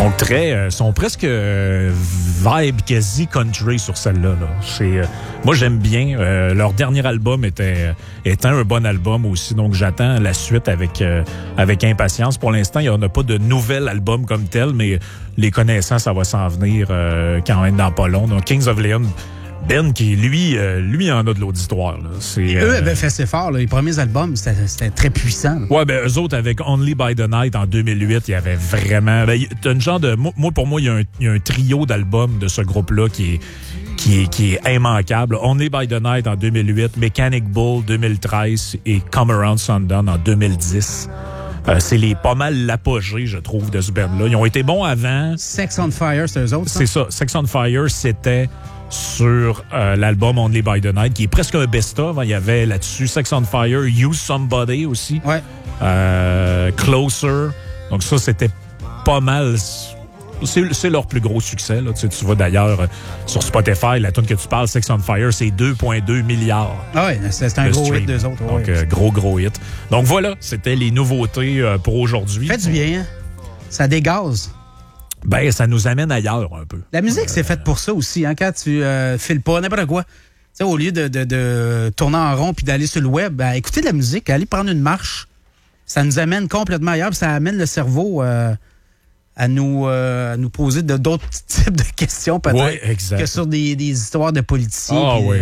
sont presque vibe quasi country sur celle-là. Là. Moi, j'aime bien. Leur dernier album était un bon album aussi, donc j'attends la suite avec impatience. Pour l'instant, il n'y en a pas de nouvel album comme tel, mais les connaissants, ça va s'en venir quand même dans pas long. Donc, Kings of Leon, Ben, qui, lui en a de l'auditoire. Là. Eux avaient fait assez fort. Là. Les premiers albums, c'était très puissant. Là. Ouais, eux autres, avec Only by the Night en 2008, il y avait vraiment... t'as une genre de... Pour moi, il y a un trio d'albums de ce groupe-là qui est immanquable. Only by the Night en 2008, Mechanic Bull 2013 et Come Around Sundown en 2010. C'est pas mal l'apogée, je trouve, de ce band-là. Ils ont été bons avant. Sex on Fire, c'est eux autres, ça? C'est ça. Sex on Fire, c'était sur l'album Only by the Night, qui est presque un best-of. Il y avait là-dessus Sex on Fire, Use Somebody aussi. Ouais. Closer. Donc ça, c'était pas mal... C'est leur plus gros succès. Là. Tu vois d'ailleurs sur Spotify, la tune que tu parles, Sex on Fire, c'est 2,2 milliards. Ah oui, c'est un gros hit d'eux autres. Donc, gros hit. Donc voilà, c'était les nouveautés pour aujourd'hui. Fait du bien, hein? Ça dégaze. Ben, ça nous amène ailleurs un peu. La musique, c'est faite pour ça aussi. Hein? Quand tu files pas, n'importe quoi. Tu sais, au lieu de tourner en rond puis d'aller sur le web, ben, écouter de la musique, aller prendre une marche, ça nous amène complètement ailleurs. Puis ça amène le cerveau... à nous poser d'autres types de questions, peut-être, que sur des histoires de politiciens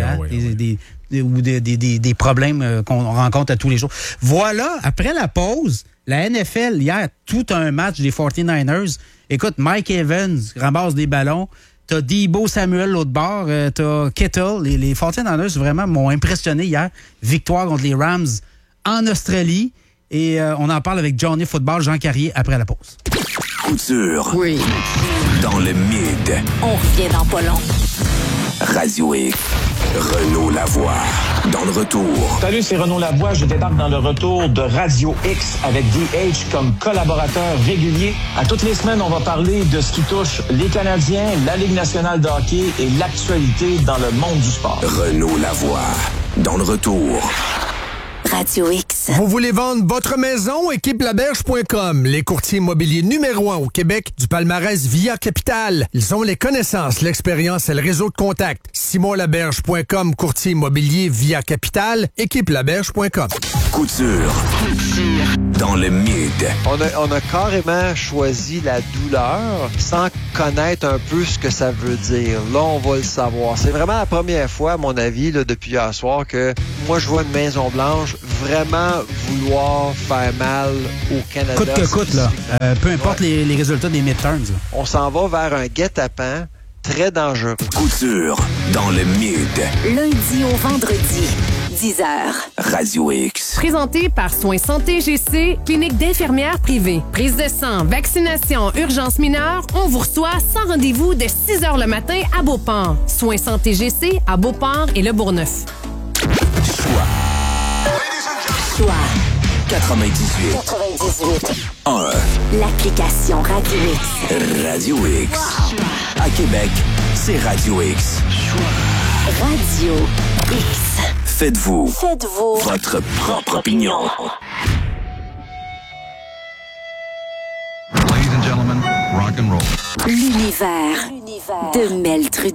ou des problèmes qu'on rencontre à tous les jours. Voilà, après la pause, la NFL, hier, tout un match des 49ers. Écoute, Mike Evans ramasse des ballons. T'as Deebo Samuel l'autre bord. T'as Kittle. Les 49ers, vraiment, m'ont impressionné hier. Victoire contre les Rams en Australie. Et on en parle avec Johnny Football, Jean Carrier, après la pause. Couture. Oui. Dans le mid. On revient dans pas long. Radio X. Renaud Lavoie. Dans le retour. Salut, c'est Renaud Lavoie. Je débarque dans le retour de Radio X avec DH comme collaborateur régulier. À toutes les semaines, on va parler de ce qui touche les Canadiens, la Ligue nationale de hockey et l'actualité dans le monde du sport. Renaud Lavoie. Dans le retour. Radio X. Vous voulez vendre votre maison? Équipelaberge.com, les courtiers immobiliers numéro 1 au Québec du palmarès Via Capital. Ils ont les connaissances, l'expérience et le réseau de contacts. SimonLaberge.com, courtier immobilier Via Capital. Équipelaberge.com. Couture. Dans le mid. On a carrément choisi la douleur sans connaître un peu ce que ça veut dire. Là, on va le savoir. C'est vraiment la première fois, à mon avis, là, depuis hier soir, que moi, je vois une Maison-Blanche vraiment vouloir faire mal au Canada. Coûte que coûte, là. Peu importe les résultats des midterms. Là. On s'en va vers un guet-apens très dangereux. Couture dans le mid. Lundi au vendredi, 10h. Radio X. Présenté par Soins Santé GC, clinique d'infirmières privée. Prise de sang, vaccination, urgence mineure, on vous reçoit sans rendez-vous de 6h le matin à Beauport. Soins Santé GC à Beauport et Le Bourgneuf. Choix 98. 1. L'application Radio X. Radio X. Wow. À Québec, c'est Radio X. Radio X. Faites-vous votre propre opinion. Ladies and gentlemen, rock and roll. L'univers de Mel Trudeau.